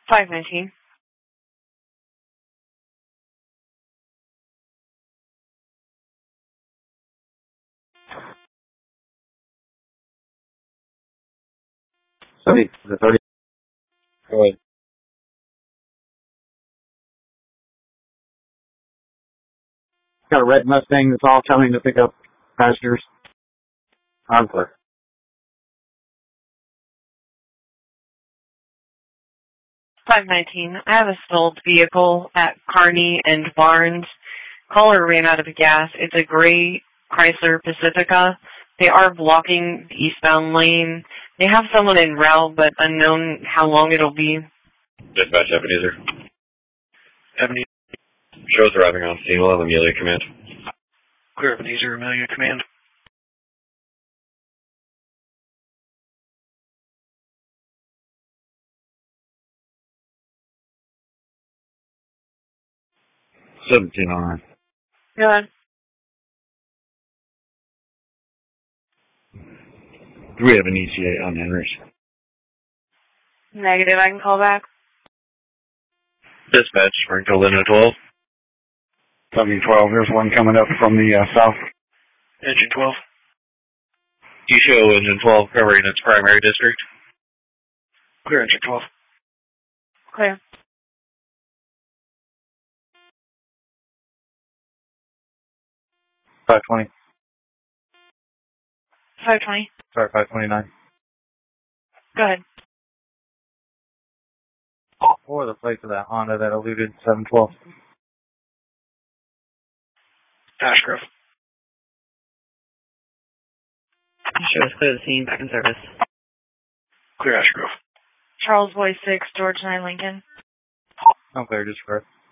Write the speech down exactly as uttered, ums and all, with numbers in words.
five nineteen. thirty, the thirty. Go ahead. Got a red Mustang that's all coming to pick up passengers. I'm clear. five nineteen. I have a stalled vehicle at Kearney and Barnes. Caller ran out of gas. It's a gray Chrysler Pacifica. They are blocking the eastbound lane. They have someone en route, but unknown how long it'll be. Dispatch Ebenezer. Ebenezer. Shows arriving on scene. We'll have Amelia command. Clear Ebenezer, Amelia command. seventeen oh nine. Go ahead. Do we have an E T A on Henry's? Negative. I can call back. Dispatch, Springfield Linen twelve. W twelve, there's one coming up from the uh, south. Engine twelve. You show engine twelve covering its primary district. Clear engine twelve. Clear. five twenty. five twenty. Sorry, five twenty-nine. Go ahead. Or the place of that Honda that eluded seven twelve. Ashgrove. Shows clear the scene. Back in service. Clear Ashgrove. Charles Boy six, George nine Lincoln. I'm clear, just correct.